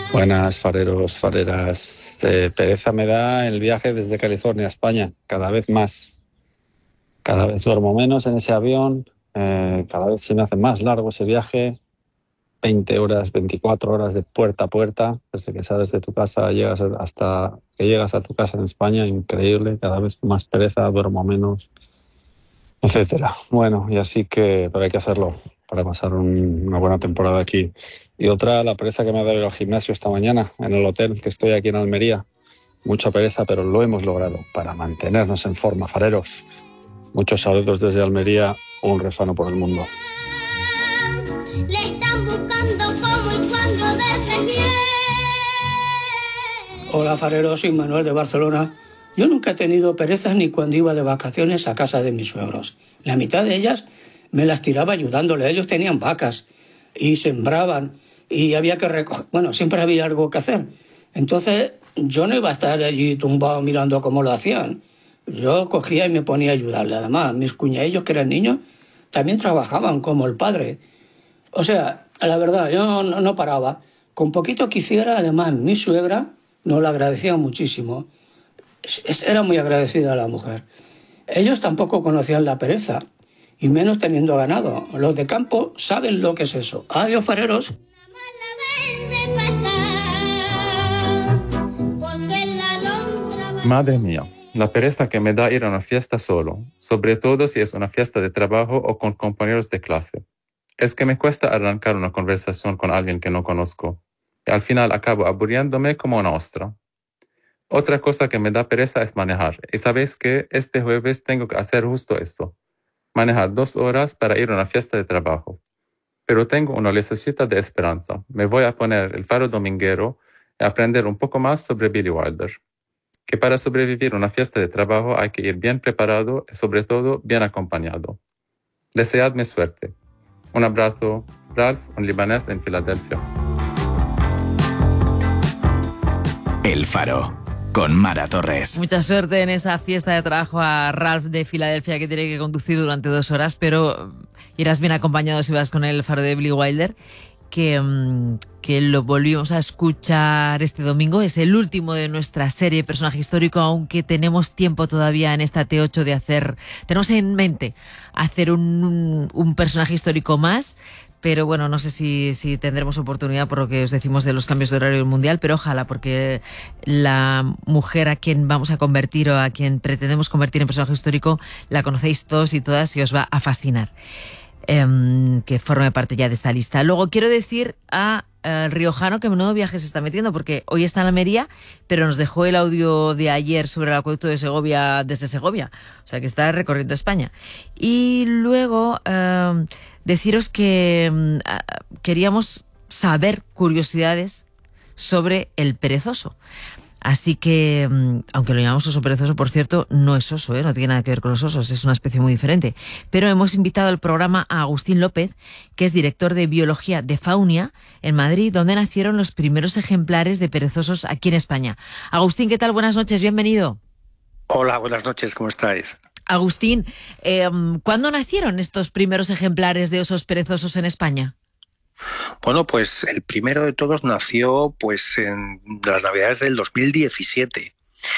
Buenas, fareros, fareras. Pereza me da el viaje desde California a España, cada vez más. Cada vez duermo menos en ese avión, cada vez se me hace más largo ese viaje. 20 horas, 24 horas de puerta a puerta, desde que sales de tu casa hasta que llegas a tu casa en España, increíble, cada vez más pereza, duermo menos, etcétera. Bueno, y así que, pero hay que hacerlo para pasar una buena temporada aquí. Y otra, la pereza que me ha dado ir al gimnasio esta mañana, en el hotel que estoy aquí en Almería. Mucha pereza, pero lo hemos logrado para mantenernos en forma, fareros. Muchos saludos desde Almería, un refrano por el mundo. Le están buscando cómo y cuándo verse bien. Hola, fareros, soy Manuel de Barcelona. Yo nunca he tenido perezas ni cuando iba de vacaciones a casa de mis suegros. La mitad de ellas me las tiraba ayudándole. Ellos tenían vacas y sembraban y había que recoger. Bueno, siempre había algo que hacer. Entonces yo no iba a estar allí tumbado mirando cómo lo hacían. Yo cogía y me ponía a ayudarle. Además, mis cuñadillos, que eran niños, también trabajaban como el padre. O sea, la verdad, yo no paraba. Con poquito que hiciera, además, mi suegra nos lo agradecía muchísimo. Era muy agradecida a la mujer. Ellos tampoco conocían la pereza, y menos teniendo ganado. Los de campo saben lo que es eso. Adiós, fareros. Madre mía, la pereza que me da ir a una fiesta solo, sobre todo si es una fiesta de trabajo o con compañeros de clase. Es que me cuesta arrancar una conversación con alguien que no conozco, y al final acabo aburriéndome como una ostra. Otra cosa que me da pereza es manejar, y sabéis que este jueves tengo que hacer justo esto, manejar 2 horas para ir a una fiesta de trabajo. Pero tengo una lucecita de esperanza. Me voy a poner el faro dominguero y aprender un poco más sobre Billy Wilder. Que para sobrevivir a una fiesta de trabajo hay que ir bien preparado y sobre todo bien acompañado. Deseadme suerte. Un abrazo, Ralph, un libanés en Filadelfia. El Faro, con Mara Torres. Mucha suerte en esa fiesta de trabajo a Ralph de Filadelfia, que tiene que conducir durante 2 horas, pero irás bien acompañado si vas con el Faro de Billy Wilder, que lo volvimos a escuchar este domingo. Es el último de nuestra serie Personaje Histórico, aunque tenemos tiempo todavía en esta T8 de tenemos en mente hacer un personaje histórico más, pero bueno, no sé si tendremos oportunidad por lo que os decimos de los cambios de horario mundial, pero ojalá, porque la mujer a quien vamos a convertir o a quien pretendemos convertir en personaje histórico la conocéis todos y todas y os va a fascinar. Que forme parte ya de esta lista. Luego quiero decir a riojano que menudo viaje se está metiendo, porque hoy está en Almería, pero nos dejó el audio de ayer sobre el acueducto de Segovia desde Segovia, o sea que está recorriendo España. Y luego deciros que queríamos saber curiosidades sobre el perezoso. Así que, aunque lo llamamos oso perezoso, por cierto, no es oso, no tiene nada que ver con los osos, es una especie muy diferente. Pero hemos invitado al programa a Agustín López, que es director de Biología de Faunia en Madrid, donde nacieron los primeros ejemplares de perezosos aquí en España. Agustín, ¿qué tal? Buenas noches, bienvenido. Hola, buenas noches, ¿cómo estáis? Agustín, ¿cuándo nacieron estos primeros ejemplares de osos perezosos en España? Bueno, pues el primero de todos nació pues en las Navidades del 2017,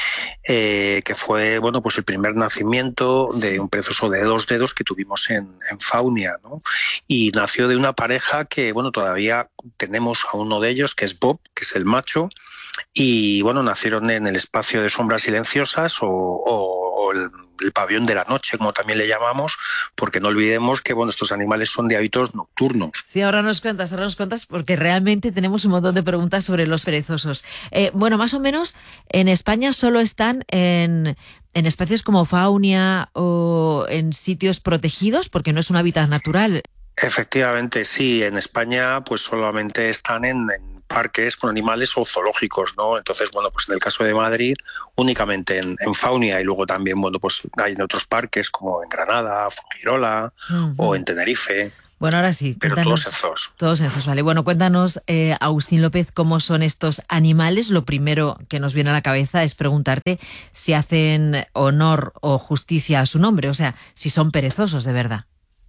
que fue bueno pues el primer nacimiento de un perezoso de 2 dedos que tuvimos en Faunia, ¿no? Y nació de una pareja que bueno todavía tenemos a uno de ellos, que es Bob, que es el macho, y bueno nacieron en el espacio de sombras silenciosas o el pabellón de la noche, como también le llamamos, porque no olvidemos que bueno estos animales son de hábitos nocturnos. Sí, ahora nos cuentas, porque realmente tenemos un montón de preguntas sobre los perezosos. Bueno, más o menos en España solo están en espacios como Faunia o en sitios protegidos, porque no es un hábitat natural. Efectivamente, sí. En España pues solamente están en parques con animales o zoológicos, ¿no? Entonces, bueno, pues en el caso de Madrid, únicamente en Faunia, y luego también, bueno, pues hay en otros parques como en Granada, Fuengirola o en Tenerife. Bueno, ahora sí. Pero todos en zoos. Todos en zoos, vale. Bueno, cuéntanos, Agustín López, cómo son estos animales. Lo primero que nos viene a la cabeza es preguntarte si hacen honor o justicia a su nombre, o sea, si son perezosos de verdad.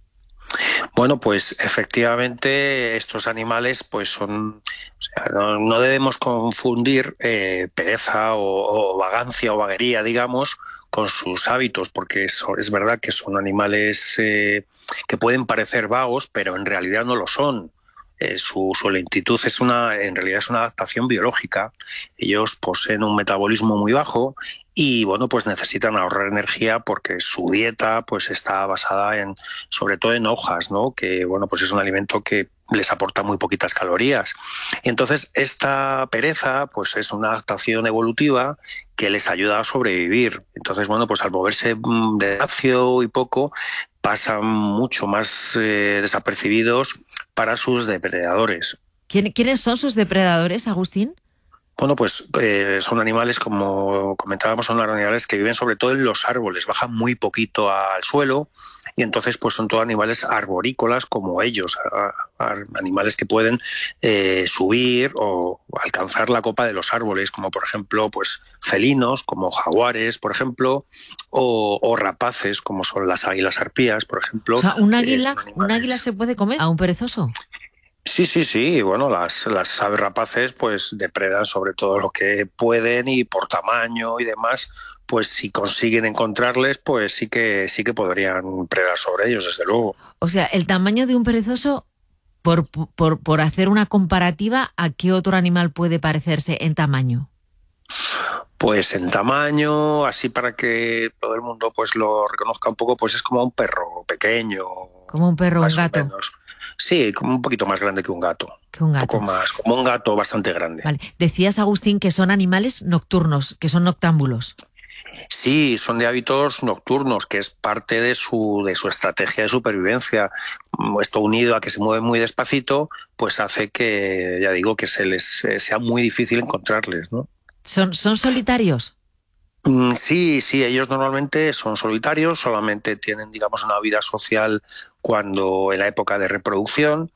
Bueno, pues efectivamente estos animales pues son, o sea, no debemos confundir pereza o vagancia o vaguería, digamos, con sus hábitos, porque es verdad que son animales que pueden parecer vagos, pero en realidad no lo son. Su lentitud en realidad es una adaptación biológica. Ellos poseen un metabolismo muy bajo y bueno, pues necesitan ahorrar energía porque su dieta pues está basada sobre todo en hojas, ¿no? Que bueno, pues es un alimento que les aporta muy poquitas calorías. Y entonces esta pereza pues es una adaptación evolutiva que les ayuda a sobrevivir. Entonces bueno, pues al moverse despacio y poco, pasan mucho más desapercibidos para sus depredadores. ¿Quiénes son sus depredadores, Agustín? Bueno, pues son animales, como comentábamos, son animales que viven sobre todo en los árboles, bajan muy poquito al suelo y entonces pues son todos animales arborícolas como ellos, animales que pueden subir o alcanzar la copa de los árboles, como por ejemplo pues felinos, como jaguares, por ejemplo, o rapaces, como son las águilas arpías, por ejemplo. O sea, ¿un águila se puede comer a un perezoso? Sí. Bueno, las aves rapaces pues depredan sobre todo lo que pueden y por tamaño y demás, pues si consiguen encontrarles, pues sí que podrían predar sobre ellos, desde luego. O sea, el tamaño de un perezoso, por hacer una comparativa, ¿a qué otro animal puede parecerse en tamaño? Pues en tamaño, así para que todo el mundo pues lo reconozca un poco, pues es como un perro pequeño. Como un perro, un gato. Sí, como un poquito más grande que un gato. Un poco más, como un gato bastante grande. Vale. Decías, Agustín, que son animales nocturnos, que son noctámbulos. Sí, son de hábitos nocturnos, que es parte de su estrategia de supervivencia. Esto unido a que se mueven muy despacito, pues hace que, ya digo, que sea muy difícil encontrarles, ¿no? ¿Son solitarios? Sí, ellos normalmente son solitarios, solamente tienen, digamos, una vida social en la época de reproducción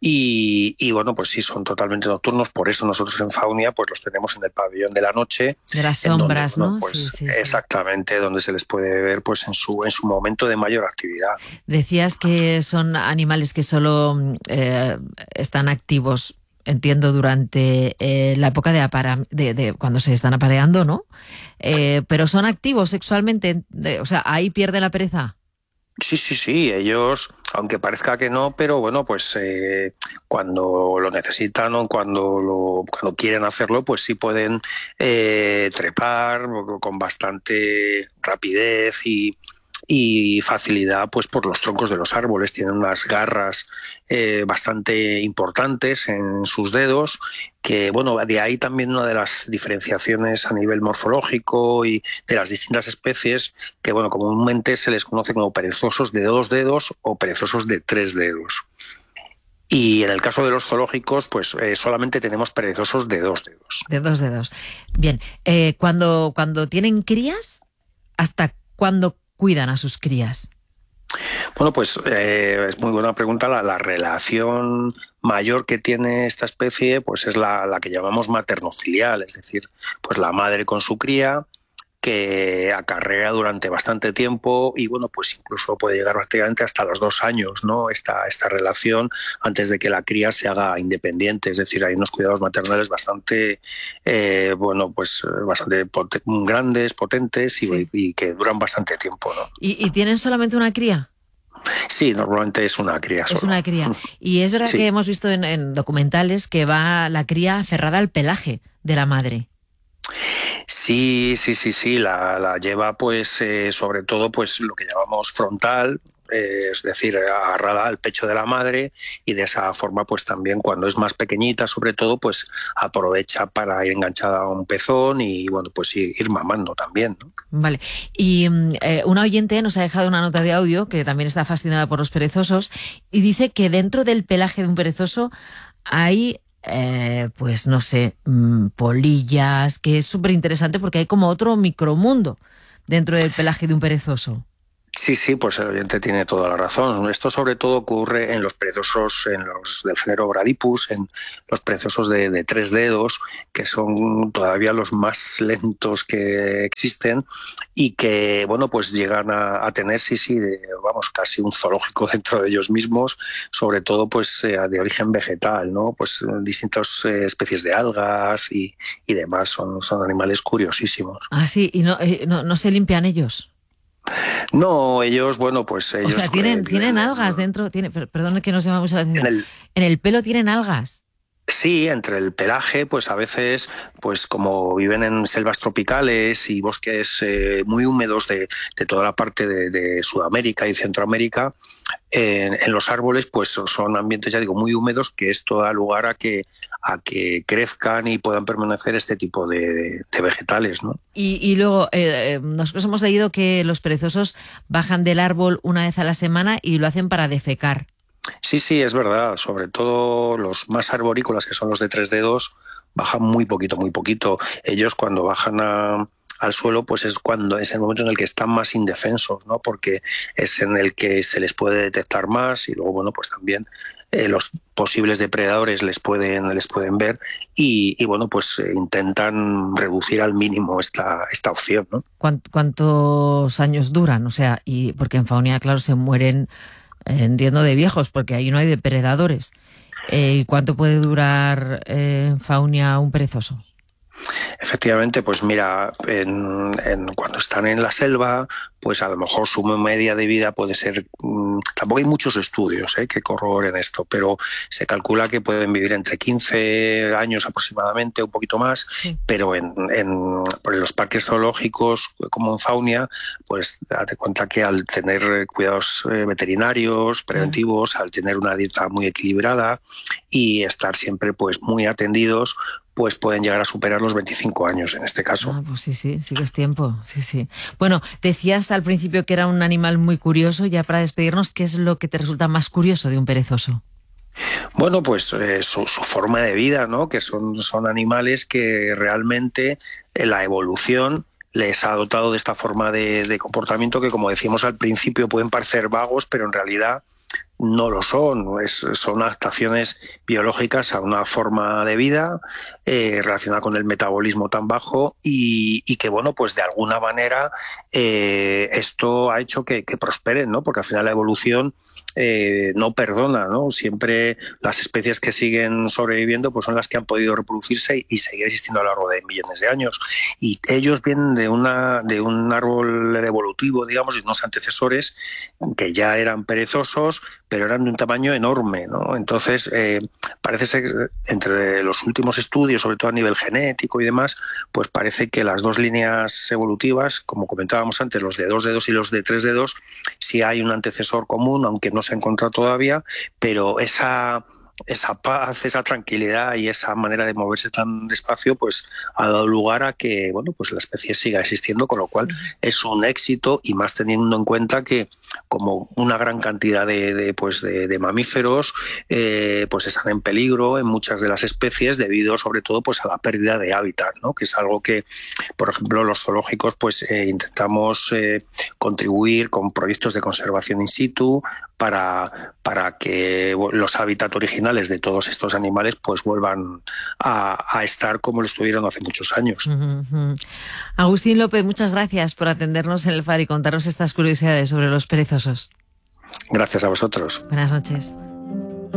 y bueno, pues sí, son totalmente nocturnos, por eso nosotros en Faunia pues los tenemos en el pabellón de la noche. De las sombras, donde, ¿no? Pues, sí. Exactamente, donde se les puede ver pues en su momento de mayor actividad. Decías que son animales que solo están activos, entiendo, durante la época de cuando se están apareando, ¿no? Pero son activos sexualmente, o sea, ahí pierde la pereza. Sí, ellos, aunque parezca que no, pero bueno, pues cuando lo necesitan o cuando quieren hacerlo, pues sí pueden trepar con bastante rapidez y facilidad pues por los troncos de los árboles. Tienen unas garras bastante importantes en sus dedos, que bueno, de ahí también una de las diferenciaciones a nivel morfológico y de las distintas especies, que bueno, comúnmente se les conoce como perezosos de 2 dedos o perezosos de 3 dedos. Y en el caso de los zoológicos, pues solamente tenemos perezosos de 2 dedos. De 2 dedos. Bien, cuando tienen crías, ¿hasta cuándo cuidan a sus crías? Bueno, pues es muy buena pregunta. La relación mayor que tiene esta especie pues es la que llamamos maternofilial, es decir, pues la madre con su cría, que acarrea durante bastante tiempo y bueno, pues incluso puede llegar prácticamente hasta los 2 años, ¿no? Esta relación antes de que la cría se haga independiente, es decir, hay unos cuidados maternales bastante bastante grandes, potentes Sí. y que duran bastante tiempo, ¿no? ¿Y tienen solamente una cría? Sí, normalmente es una cría solo. Es una cría. Y es verdad Sí. que hemos visto en documentales que va la cría aferrada al pelaje de la madre. Sí, la lleva pues sobre todo pues lo que llamamos frontal, es decir, agarrada al pecho de la madre, y de esa forma pues también cuando es más pequeñita sobre todo pues aprovecha para ir enganchada a un pezón y bueno, pues ir mamando también, ¿no? Vale. Y una oyente nos ha dejado una nota de audio que también está fascinada por los perezosos y dice que dentro del pelaje de un perezoso hay pues no sé, polillas, que es súper interesante porque hay como otro micromundo dentro del pelaje de un perezoso. Sí, pues el oyente tiene toda la razón. Esto sobre todo ocurre en los perezosos, en los del género Bradipus, en los perezosos de 3 dedos, que son todavía los más lentos que existen y que, bueno, pues llegan a tener, vamos, casi un zoológico dentro de ellos mismos, sobre todo pues de origen vegetal, ¿no? Pues distintas especies de algas y demás. Son animales curiosísimos. Ah, sí, y no se limpian ellos. No, ellos, bueno, pues ellos... O sea, tienen algas dentro, perdón que no se me ha mucho la atención. En el pelo tienen algas. Sí, entre el pelaje, pues a veces, pues como viven en selvas tropicales y bosques muy húmedos de toda la parte de Sudamérica y Centroamérica, en los árboles, pues son ambientes, ya digo, muy húmedos, que esto da lugar a que crezcan y puedan permanecer este tipo de vegetales, ¿no? Y luego, nosotros hemos leído que los perezosos bajan del árbol una vez a la semana y lo hacen para defecar. Sí, es verdad. Sobre todo los más arborícolas, que son los de 3 dedos, bajan muy poquito. Ellos cuando bajan al suelo, pues es el momento en el que están más indefensos, ¿no? Porque es en el que se les puede detectar más y luego, bueno, pues también los posibles depredadores les pueden ver y bueno, pues intentan reducir al mínimo esta opción, ¿no? ¿Cuántos años duran? O sea, y porque en Faunia, claro, se mueren, entiendo, de viejos, porque ahí no hay depredadores. ¿Cuánto puede durar en Faunia un perezoso? Efectivamente, pues mira, cuando están en la selva, pues a lo mejor su media de vida puede ser... tampoco hay muchos estudios que corroboren esto, pero se calcula que pueden vivir entre 15 años aproximadamente, un poquito más, sí. Pero en los parques zoológicos, como en Faunia, pues date cuenta que al tener cuidados veterinarios, preventivos, al tener una dieta muy equilibrada y estar siempre pues muy atendidos, pues pueden llegar a superar los 25 años en este caso. Ah, pues sí que es tiempo, sí. Bueno, decías al principio que era un animal muy curioso. Ya para despedirnos, ¿qué es lo que te resulta más curioso de un perezoso? Bueno, pues su forma de vida, ¿no? Que son animales que realmente la evolución les ha dotado de esta forma de comportamiento que, como decíamos al principio, pueden parecer vagos, pero en realidad no lo son. Son adaptaciones biológicas a una forma de vida relacionada con el metabolismo tan bajo y que, bueno, pues de alguna manera esto ha hecho que prosperen, ¿no? Porque al final la evolución no perdona, ¿no? Siempre las especies que siguen sobreviviendo pues son las que han podido reproducirse y seguir existiendo a lo largo de millones de años. Y ellos vienen de un árbol evolutivo, digamos, de unos antecesores que ya eran perezosos, pero eran de un tamaño enorme, ¿no? Entonces, parece ser, entre los últimos estudios, sobre todo a nivel genético y demás, pues parece que las dos líneas evolutivas, como comentábamos antes, los de 2 dedos y los de 3 dedos, sí hay un antecesor común, aunque no se ha encontrado todavía, pero esa paz, esa tranquilidad y esa manera de moverse tan despacio, pues ha dado lugar a que, bueno, pues la especie siga existiendo, con lo cual es un éxito, y más teniendo en cuenta que como una gran cantidad de mamíferos pues están en peligro en muchas de las especies debido sobre todo pues a la pérdida de hábitat, ¿no? Que es algo que, por ejemplo, los zoológicos pues intentamos contribuir con proyectos de conservación in situ para que los hábitats originales de todos estos animales pues vuelvan a estar como lo estuvieron hace muchos años. Uh-huh. Agustín López, muchas gracias por atendernos en el Faro y contarnos estas curiosidades sobre los perezosos. Gracias a vosotros. Buenas noches.